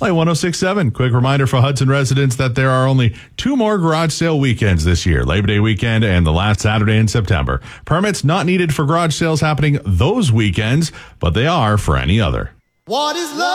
Play 106.7. Quick reminder for Hudson residents that there are only 2 more garage sale weekends this year, Labor Day weekend and the last Saturday in September. Permits not needed for garage sales happening those weekends, but they are for any other. What is love?